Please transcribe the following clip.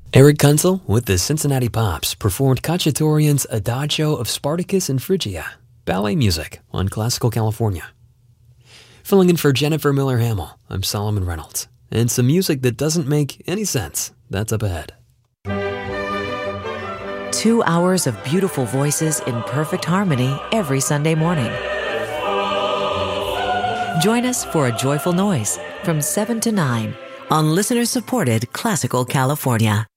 Eric Kunzel with the Cincinnati Pops performed Cacciatorian's Adagio of Spartacus and Phrygia, ballet music on Classical California. Filling in for Jennifer Miller-Hamill, I'm Solomon Reynolds, and some music that doesn't make any sense, that's up ahead. 2 hours of beautiful voices in perfect harmony every Sunday morning. Join us for A Joyful Noise from 7 to 9 on listener-supported Classical California.